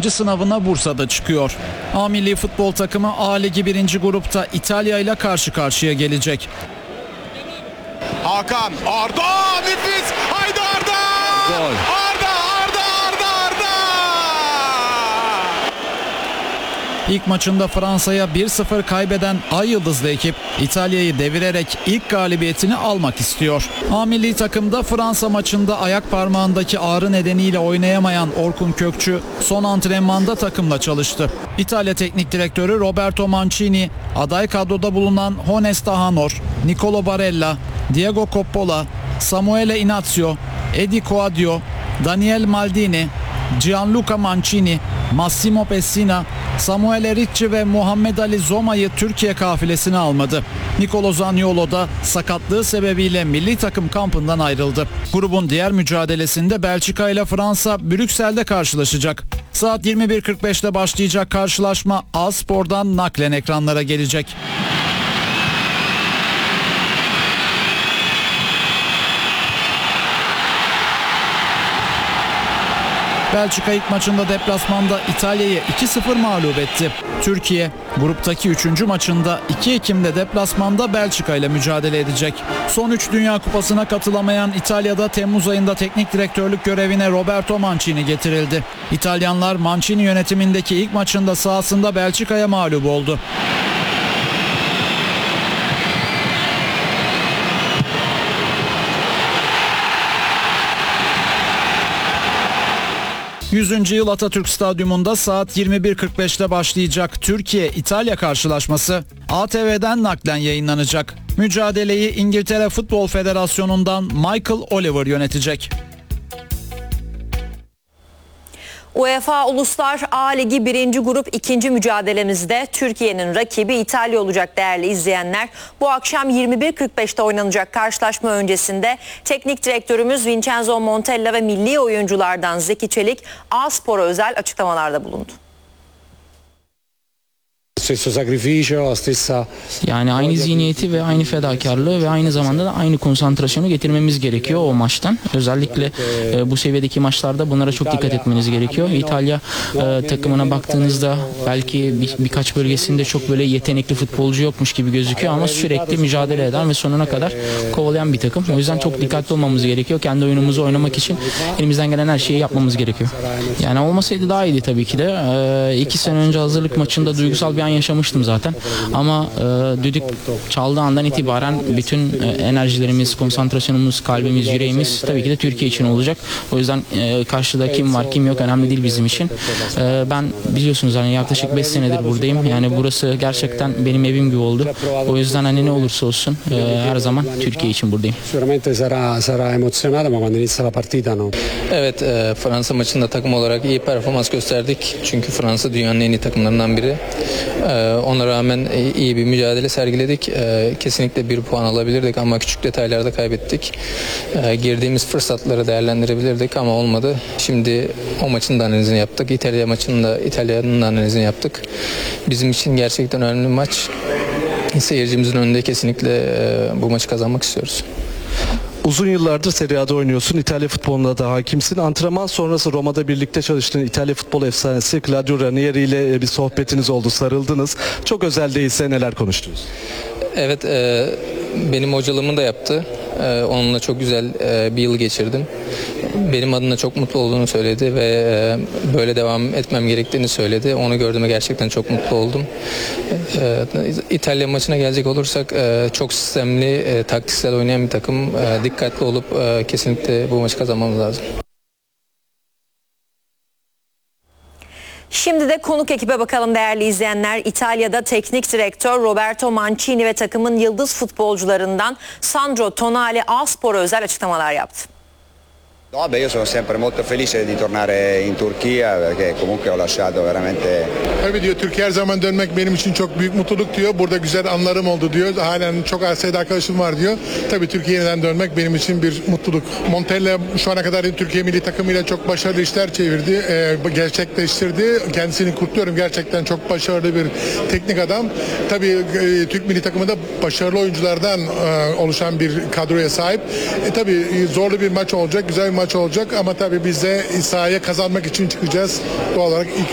öğrenci sınavına Bursa'da çıkıyor. A milli futbol takımı A Ligi 1. grupta İtalya ile karşı karşıya gelecek. Hakan, Arda, nefis, haydi Arda! Gol. Arda! İlk maçında Fransa'ya 1-0 kaybeden Ay Yıldızlı ekip İtalya'yı devirerek ilk galibiyetini almak istiyor. A milli takımda Fransa maçında ayak parmağındaki ağrı nedeniyle oynayamayan Orkun Kökçü son antrenmanda takımla çalıştı. İtalya Teknik Direktörü Roberto Mancini, aday kadroda bulunan Jones Tahanor, Nicolo Barella, Diego Coppola, Samuele Ignazio, Edi Coadio, Daniel Maldini, Gianluca Mancini, Massimo Pessina, Samuele Ricci ve Muhammed Ali Zoma'yı Türkiye kafilesine almadı. Nicolo Zaniolo da sakatlığı sebebiyle milli takım kampından ayrıldı. Grubun diğer mücadelesinde Belçika ile Fransa Brüksel'de karşılaşacak. Saat 21.45'te başlayacak karşılaşma A Spor'dan naklen ekranlara gelecek. Belçika ilk maçında deplasmanda İtalya'yı 2-0 mağlup etti. Türkiye gruptaki 3. maçında 2 Ekim'de deplasmanda Belçika ile mücadele edecek. Son 3 Dünya Kupası'na katılamayan İtalya'da Temmuz ayında teknik direktörlük görevine Roberto Mancini getirildi. İtalyanlar Mancini yönetimindeki ilk maçında sahasında Belçika'ya mağlup oldu. ...100. yıl Atatürk Stadyumunda saat 21.45'te başlayacak Türkiye-İtalya karşılaşması ATV'den naklen yayınlanacak. Mücadeleyi İngiltere Futbol Federasyonu'ndan Michael Oliver yönetecek. UEFA Uluslar A Ligi 1. grup 2. mücadelemizde Türkiye'nin rakibi İtalya olacak değerli izleyenler. Bu akşam 21.45'te oynanacak karşılaşma öncesinde teknik direktörümüz Vincenzo Montella ve milli oyunculardan Zeki Çelik A Spor'a özel açıklamalarda bulundu. Yani aynı zihniyeti ve aynı fedakarlığı ve aynı zamanda da aynı konsantrasyonu getirmemiz gerekiyor o maçtan. Özellikle bu seviyedeki maçlarda bunlara çok dikkat etmeniz gerekiyor. İtalya takımına baktığınızda belki birkaç bölgesinde çok böyle yetenekli futbolcu yokmuş gibi gözüküyor ama sürekli mücadele eden ve sonuna kadar kovalayan bir takım. O yüzden çok dikkatli olmamız gerekiyor. Kendi oyunumuzu oynamak için elimizden gelen her şeyi yapmamız gerekiyor. Yani olmasaydı daha iyiydi tabii ki de. 2 sene önce hazırlık maçında duygusal bir an yaşamıştım zaten. Ama düdük çaldığı andan itibaren bütün enerjilerimiz, konsantrasyonumuz, kalbimiz, yüreğimiz tabii ki de Türkiye için olacak. O yüzden karşıda kim var kim yok önemli değil bizim için. Ben biliyorsunuz hani yaklaşık 5 senedir buradayım. Yani burası gerçekten benim evim gibi oldu. O yüzden hani ne olursa olsun her zaman Türkiye için buradayım. Evet, Fransa maçında takım olarak iyi performans gösterdik. Çünkü Fransa dünyanın en iyi takımlarından biri. Ona rağmen iyi bir mücadele sergiledik. Kesinlikle bir puan alabilirdik ama küçük detaylarda kaybettik. Girdiğimiz fırsatları değerlendirebilirdik ama olmadı. Şimdi o maçın da analizini yaptık. İtalya maçında İtalya'nın da analizini yaptık. Bizim için gerçekten önemli bir maç. Seyircimizin önünde kesinlikle bu maçı kazanmak istiyoruz. Uzun yıllardır Serie A'da oynuyorsun. İtalya futboluna da hakimsin. Antrenman sonrası Roma'da birlikte çalıştığın İtalya futbol efsanesi Claudio Ranieri ile bir sohbetiniz oldu, sarıldınız. Çok özel değilse neler konuştunuz? Evet, benim hocalığımı da yaptı. Onunla çok güzel bir yıl geçirdim. Benim adına çok mutlu olduğunu söyledi ve böyle devam etmem gerektiğini söyledi. Onu gördüğüme gerçekten çok mutlu oldum. İtalya maçına gelecek olursak çok sistemli, taktiksel oynayan bir takım. Dikkatli olup kesinlikle bu maçı kazanmamız lazım. Şimdi de konuk ekibe bakalım değerli izleyenler. İtalya'da teknik direktör Roberto Mancini ve takımın yıldız futbolcularından Sandro Tonali A Spor'a özel açıklamalar yaptı. No, io sono sempre molto felice di tornare in Turchia perché comunque ho lasciato veramente. Tabii diyor, Türkiye her zaman dönmek benim için çok büyük mutluluk diyor. Burada güzel anlarım oldu diyor. Halen çok az sayıda arkadaşım var diyor. Tabii Türkiye'ye yeniden dönmek benim için bir mutluluk. Montella şu ana kadar Türkiye milli takımıyla çok başarılı işler çevirdi, gerçekleştirdi. Kendisini kutluyorum. Gerçekten çok başarılı bir teknik adam. Tabii Türk milli takımı da başarılı oyunculardan oluşan bir kadroya sahip. Tabii zorlu bir maç olacak, güzel bir maç olacak ama tabii biz de sahaya kazanmak için çıkacağız. Doğal olarak ilk